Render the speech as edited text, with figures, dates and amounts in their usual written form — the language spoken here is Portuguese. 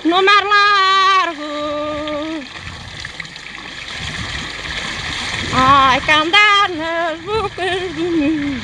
no mar largo. Ai, que andar nas bocas do mundo.